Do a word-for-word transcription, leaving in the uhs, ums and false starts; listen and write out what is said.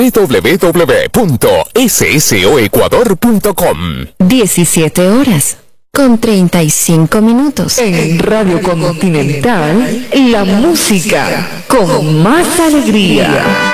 w w w punto s s o ecuador punto com. diecisiete horas con treinta y cinco minutos. En Radio Continental, la música con más alegría.